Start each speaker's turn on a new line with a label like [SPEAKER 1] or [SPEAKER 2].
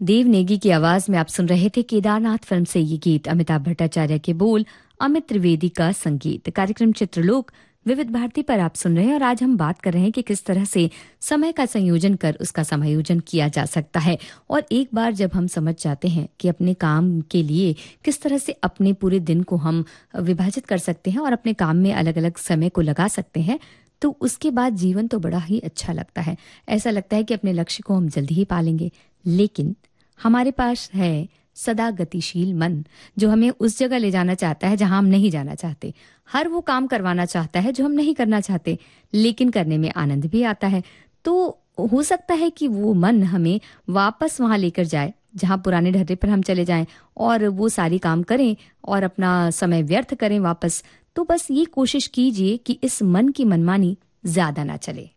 [SPEAKER 1] देव नेगी की आवाज में आप सुन रहे थे केदारनाथ फिल्म से ये गीत। अमिताभ भट्टाचार्य के बोल, अमित त्रिवेदी का संगीत। कार्यक्रम चित्रलोक विविध भारती पर आप सुन रहे हैं और आज हम बात कर रहे हैं कि किस तरह से समय का संयोजन कर उसका समायोजन किया जा सकता है। और एक बार जब हम समझ जाते हैं कि अपने काम के लिए किस तरह से अपने पूरे दिन को हम विभाजित कर सकते हैं और अपने काम में अलग अलग समय को लगा सकते हैं, तो उसके बाद जीवन तो बड़ा ही अच्छा लगता है। ऐसा लगता है कि अपने लक्ष्य को हम जल्दी ही पालेंगे। लेकिन हमारे पास है सदा गतिशील मन, जो हमें उस जगह ले जाना चाहता है जहां हम नहीं जाना चाहते। हर वो काम करवाना चाहता है जो हम नहीं करना चाहते, लेकिन करने में आनंद भी आता है। तो हो सकता है कि वो मन हमें वापस वहां लेकर जाए जहां पुराने ढर्रे पर हम चले जाएं और वो सारी काम करें और अपना समय व्यर्थ करें वापस। तो बस ये कोशिश कीजिए कि इस मन की मनमानी ज्यादा ना चले।